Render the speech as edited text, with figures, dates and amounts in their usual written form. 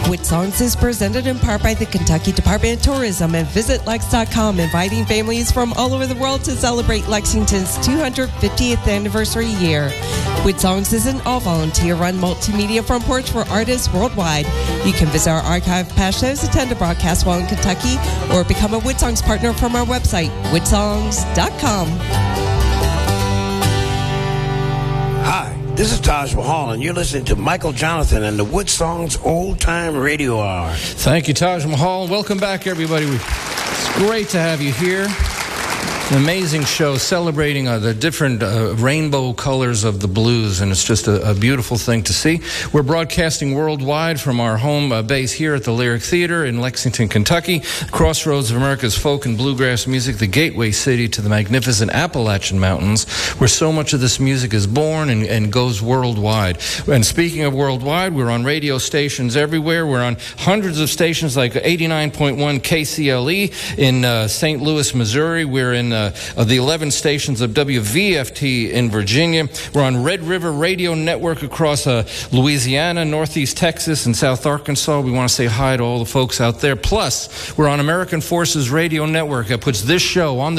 Wit Songs is presented in part by the Kentucky Department of Tourism and VisitLex.com, inviting families from all over the world to celebrate Lexington's 250th anniversary year. Wit Songs is an all-volunteer-run multimedia front porch for artists worldwide. You can visit our archive of past shows, attend a broadcast while in Kentucky, or become a Wit Songs partner from our website, witsongs.com. Hi, this is Taj Mahal, and you're listening to Michael Jonathan and the Wit Songs Old Time Radio Hour. Thank you, Taj Mahal. Welcome back, everybody. It's great to have you here. An amazing show celebrating the different rainbow colors of the blues, and it's just a beautiful thing to see. We're broadcasting worldwide from our home base here at the Lyric Theater in Lexington, Kentucky, crossroads of America's folk and bluegrass music, the gateway city to the magnificent Appalachian Mountains, where so much of this music is born and goes worldwide. And speaking of worldwide, we're on radio stations everywhere. We're on hundreds of stations like 89.1 KCLE in St. Louis, Missouri. We're in the 11 stations of WVFT in Virginia. We're on Red River Radio Network across Louisiana, Northeast Texas, and South Arkansas. We want to say hi to all the folks out there. Plus, we're on American Forces Radio Network that puts this show on the